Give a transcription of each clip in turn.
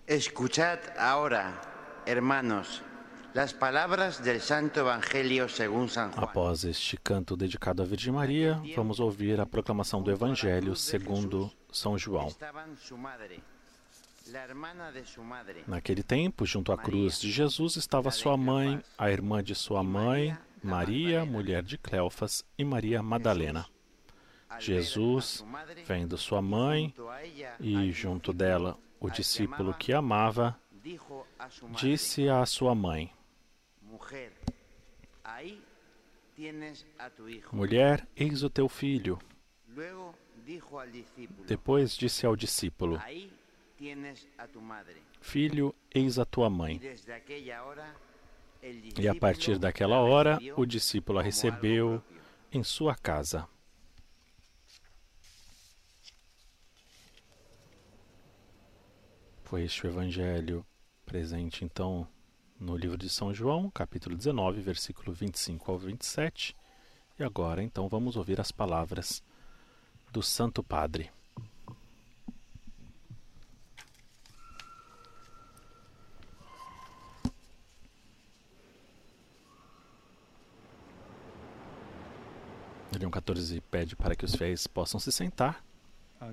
Escuchad ahora, hermanos, las palabras del Santo Evangelio según San Juan. Após este canto dedicado à Virgem Maria, vamos ouvir a proclamação do Evangelho segundo São João. Naquele tempo, junto à cruz de Jesus, estava sua mãe, a irmã de sua mãe, Maria, mulher de Cleofas, e Maria Madalena. Jesus, vendo sua mãe e junto dela o discípulo que amava, disse à sua mãe: Mulher, eis o teu filho. Depois disse ao discípulo: Filho, eis a tua mãe. E a partir daquela hora, o discípulo a recebeu em sua casa. Foi este o Evangelho presente, então, no livro de São João, capítulo 19, versículo 25 ao 27. E agora, então, vamos ouvir as palavras do Santo Padre. Leão 14 pede para que os fiéis possam se sentar.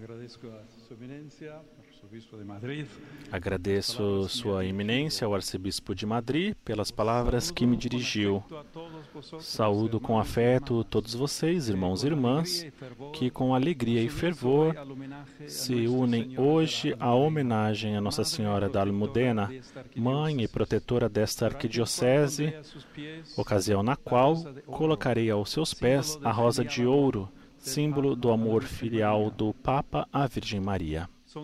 Agradeço Sua Eminência, o Arcebispo de Madrid, pelas palavras que me dirigiu. Saúdo com afeto todos vocês, irmãos e irmãs, que com alegria e fervor se unem hoje à homenagem a Nossa Senhora da Almudena, mãe e protetora desta arquidiocese, ocasião na qual colocarei aos seus pés a rosa de ouro, símbolo do amor filial do Papa à Virgem Maria.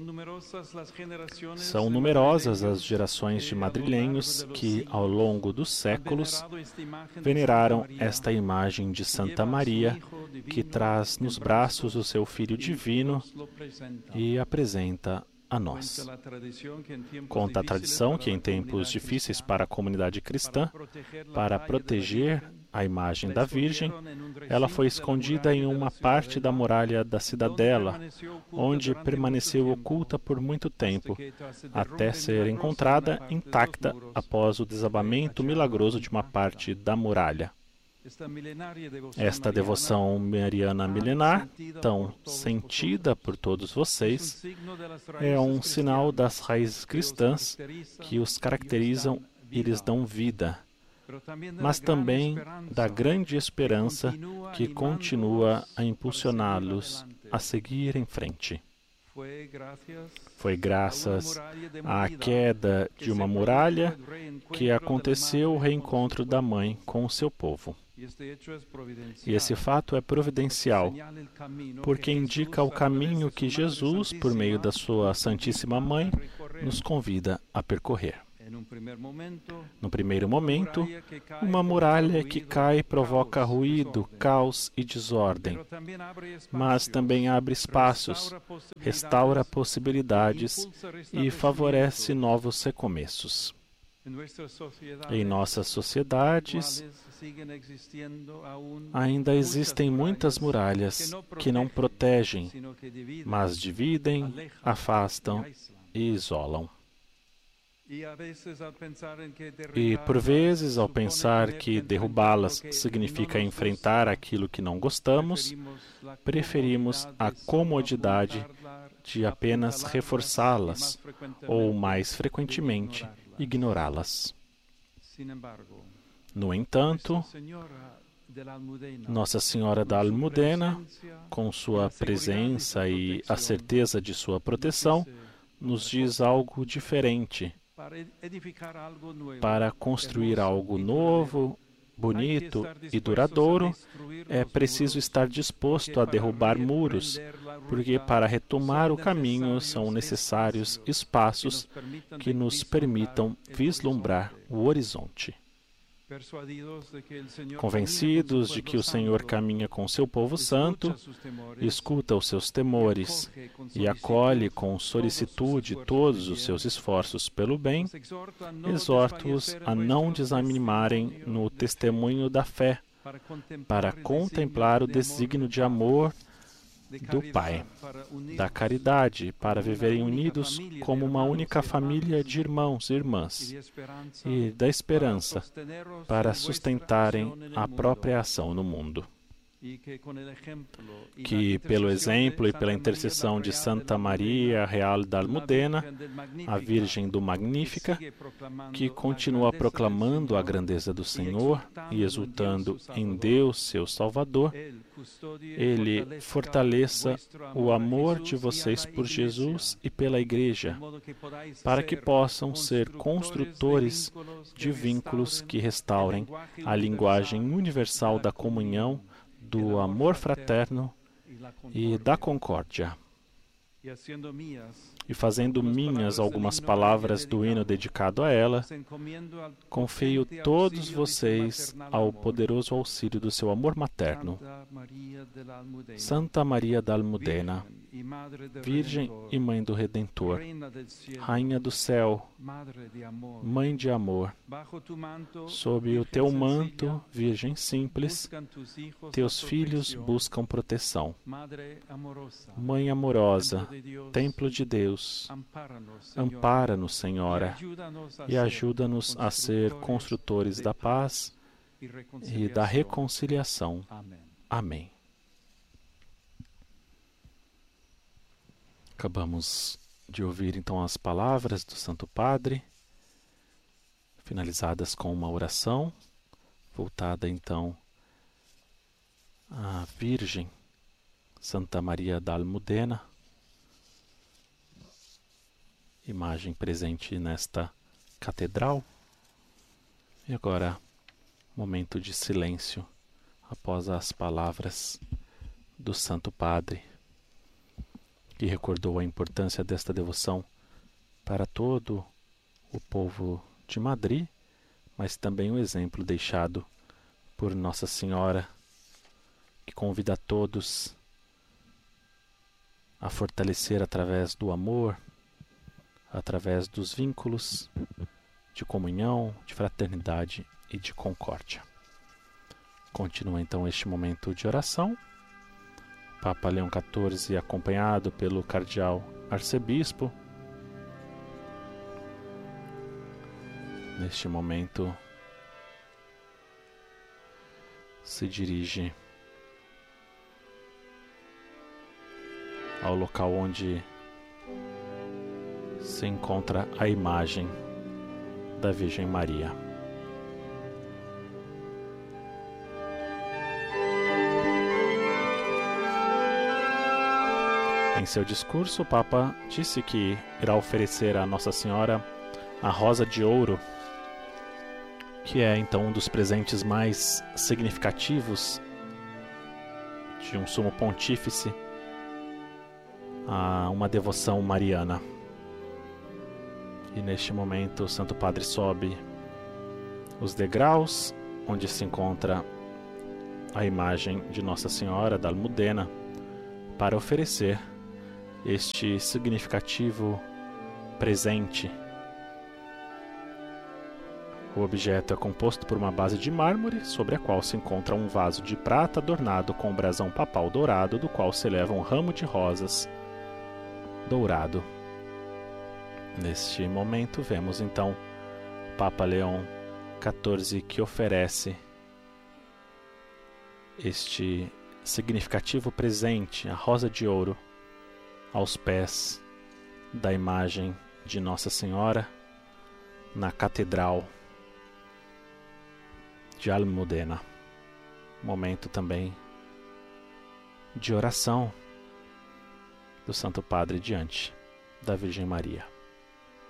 São numerosas as gerações de madrilenhos que, ao longo dos séculos, veneraram esta imagem de Santa Maria, que traz nos braços o seu Filho Divino e apresenta a nós. Conta a tradição que, em tempos difíceis para a comunidade cristã, para proteger a imagem da Virgem, ela foi escondida em uma parte da muralha da cidadela, onde permaneceu oculta por muito tempo, até ser encontrada intacta após o desabamento milagroso de uma parte da muralha. Esta devoção mariana milenar, tão sentida por todos vocês, é um sinal das raízes cristãs que os caracterizam e lhes dão vida, mas também da grande esperança que continua a impulsioná-los a seguir em frente. Foi graças à queda de uma muralha que aconteceu o reencontro da mãe com o seu povo. E esse fato é providencial, porque indica o caminho que Jesus, por meio da sua Santíssima Mãe, nos convida a percorrer. No primeiro momento, uma muralha que cai provoca ruído, caos e desordem, mas também abre espaços, restaura possibilidades e favorece novos recomeços. Em nossas sociedades, ainda existem muitas muralhas que não protegem, mas dividem, afastam e isolam. E, por vezes, ao pensar que derrubá-las significa enfrentar aquilo que não gostamos, preferimos a comodidade de apenas reforçá-las ou, mais frequentemente, ignorá-las. No entanto, Nossa Senhora da Almudena, com sua presença e a certeza de sua proteção, nos diz algo diferente. Para construir algo novo, bonito e duradouro, é preciso estar disposto a derrubar muros, porque para retomar o caminho são necessários espaços que nos permitam vislumbrar o horizonte. Convencidos de que o Senhor caminha com seu povo santo, escuta os seus temores e acolhe com solicitude todos os seus esforços pelo bem, exorto-os a não desanimarem no testemunho da fé, para contemplar o desígnio de amor do Pai, da caridade para viverem unidos como uma única família de irmãos e irmãs, e da esperança para sustentarem a própria ação no mundo. Que, pelo exemplo e pela intercessão de Santa Maria Real da Almudena, a Virgem do Magnífica, que continua proclamando a grandeza do Senhor e exultando em Deus, seu Salvador, Ele fortaleça o amor de vocês por Jesus e pela Igreja, para que possam ser construtores de vínculos que restaurem a linguagem universal da comunhão, do amor fraterno e da concórdia. E fazendo minhas algumas palavras do hino dedicado a ela, confio todos vocês ao poderoso auxílio do seu amor materno. Santa Maria da Almudena, Virgem e Mãe do Redentor, Rainha do Céu, Mãe de Amor, sob o teu manto, Virgem simples, teus filhos buscam proteção. Mãe amorosa, Templo de Deus, ampara-nos, Senhora, e ajuda-nos a ser construtores da paz e da reconciliação. Amém. Acabamos de ouvir então as palavras do Santo Padre, finalizadas com uma oração, voltada então à Virgem Santa Maria da Almudena, imagem presente nesta catedral. E agora, momento de silêncio após as palavras do Santo Padre, que recordou a importância desta devoção para todo o povo de Madrid, mas também o exemplo deixado por Nossa Senhora, que convida a todos a fortalecer através do amor, através dos vínculos de comunhão, de fraternidade e de concórdia. Continua então este momento de oração. Papa Leão XIV, acompanhado pelo cardeal arcebispo, neste momento se dirige ao local onde se encontra a imagem da Virgem Maria. Em seu discurso, o Papa disse que irá oferecer a Nossa Senhora a rosa de ouro, que é então um dos presentes mais significativos de um sumo pontífice a uma devoção mariana. E neste momento o Santo Padre sobe os degraus onde se encontra a imagem de Nossa Senhora da Almudena para oferecer este significativo presente. O objeto é composto por uma base de mármore, sobre a qual se encontra um vaso de prata adornado com um brasão papal dourado, do qual se eleva um ramo de rosas dourado. Neste momento vemos então o Papa Leão XIV que oferece este significativo presente, a rosa de ouro, aos pés da imagem de Nossa Senhora na Catedral de Almudena. Momento também de oração do Santo Padre diante da Virgem Maria.